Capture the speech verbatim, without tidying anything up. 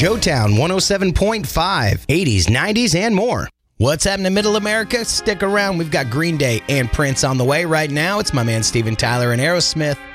Joetown one oh seven point five, eighties, nineties, and more. What's happening in Middle America? Stick around. We've got Green Day and Prince on the way right now. It's my man Steven Tyler and Aerosmith.